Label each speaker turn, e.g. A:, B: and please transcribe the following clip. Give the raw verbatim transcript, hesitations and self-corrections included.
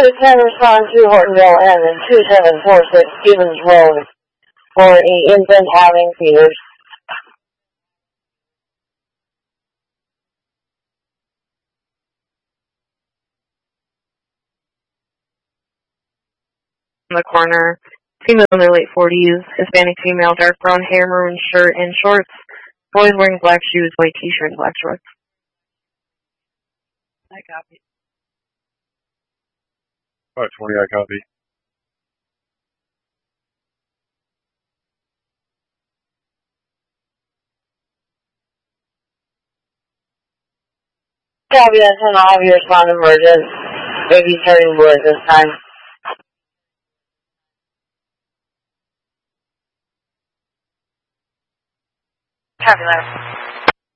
A: ten respond to Hortonville N and two seven four six Stevens Road for an infant having fevers.
B: In the corner, female in their late forties, Hispanic female, dark brown hair, maroon shirt and shorts. Boys wearing black shoes, white t-shirt, and black shorts.
C: I copy.
D: five twenty, I copy.
A: Copy that, and I'll have you respond to emergence. Baby turning blue at this time.
C: Copy that.